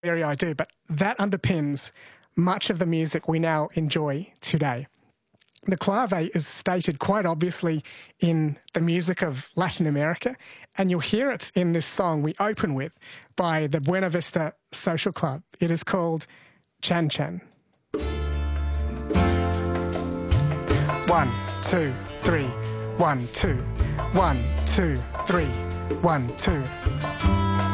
area I do, but that underpins much of the music we now enjoy today. The clave is stated quite obviously in the music of Latin America, and you'll hear it in this song we open with by the Buena Vista Social Club. It is called Chan Chan. 1, 2, 3, 1, 2, 1, 2, 3, 1, 2.